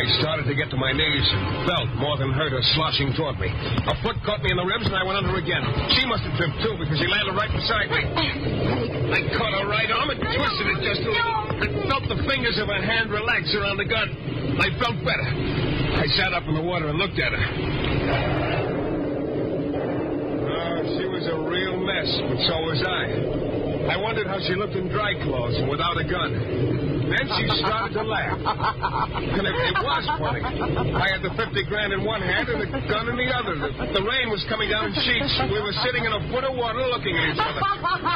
started to get to my knees and felt more than heard her sloshing toward me. A foot caught me in the ribs, and I went under again. She must have tripped, too, because she landed right beside me. I caught her right arm and twisted it just a little. I felt the fingers of her hand relax around the gun. I felt better. I sat up in the water and looked at her. She was a real mess, but so was I. I wondered how she looked in dry clothes and without a gun. Then she started to laugh. And it was funny. I had the 50 grand in one hand and the gun in the other. The rain was coming down in sheets. We were sitting in a foot of water looking at each other.